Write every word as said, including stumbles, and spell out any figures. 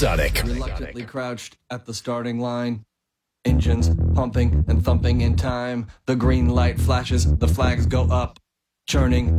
Supersonic. Reluctantly crouched at the starting line. Engines pumping and thumping in time. The green light flashes, the flags go up. Churning